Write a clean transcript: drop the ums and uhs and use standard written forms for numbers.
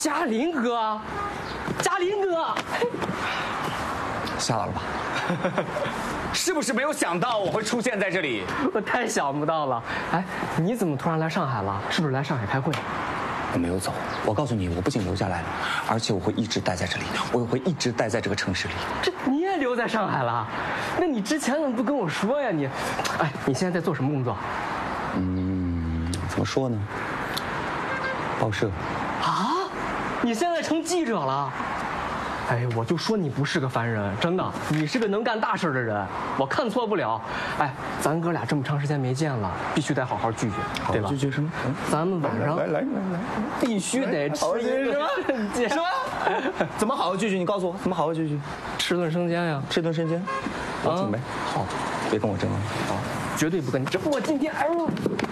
嘉林哥，嘉林哥， 吓到了吧？是不是没有想到我会出现在这里？ 我太想不到了。哎，你怎么突然来上海了？是不是来上海开会？ 我没有走，我告诉你，我不仅留下来了，而且我会一直待在这里，我也会一直待在这个城市里。 这你也留在上海了？那你之前怎么不跟我说呀？你，哎，你现在在做什么工作？ 怎么说呢？报社。 啊？你现在成记者了？哎，我就说你不是个凡人，真的，你是个能干大事的人，我看错不了。哎，咱哥俩这么长时间没见了，必须得好好聚聚，对吧？ 聚聚什么？ 咱们晚上来， 必须得吃一顿什么？怎么好好聚聚？你告诉我，怎么好好聚聚？ 吃顿生煎呀， 吃顿生煎，我请呗。好，别跟我争了。好， 绝对不跟你争。我今天，哎呦。